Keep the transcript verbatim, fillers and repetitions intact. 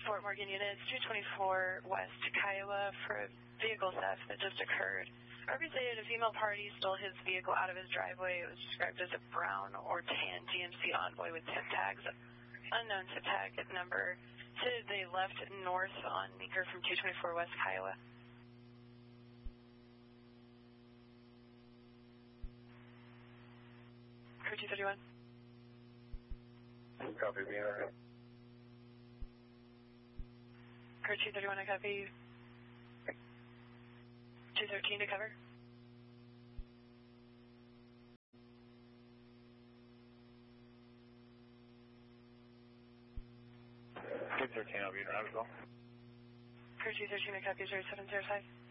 Fort Morgan units, two twenty-four West Kiowa for a vehicle theft that just occurred. R B stated a female party stole his vehicle out of his driveway. It was described as a brown or tan G M C Envoy with tip tags, unknown tip tag number. Said they left north on Meeker from two twenty-four West Kiowa. Crew two thirty-one. Copy me, alright. Crew two thirty-one, I copy you. two thirteen to cover. two thirteen, I'll be in route as well. Crew two thirteen, I copy zero seven zero five.